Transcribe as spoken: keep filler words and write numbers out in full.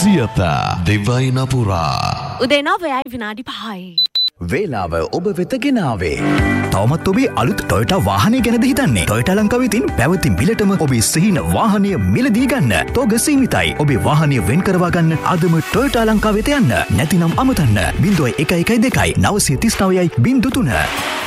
සියත දෙවයින පුරා උදේ නවයයි විනාඩි පහයි. වේලාව ඔබ වෙත ගෙනාවේ. තවමත් ඔබේ අලුත් ටොයෝටා වාහනය ගැනද හිතන්නේ? ටොයෝටා ලංකාවෙතින් පැවති මිලටම ඔබේ සිහින වාහනය මිලදී ගන්න. තෝග සීමිතයි. ඔබේ වාහනය වෙන් කරවා ගන්න අදම ටොයෝටා ලංකාවෙත යන්න. නැතිනම් අමතන්න. බිංදුව එකයි එකයි දෙකයි නවසිය තිස් නවයයි බිංදු තුන.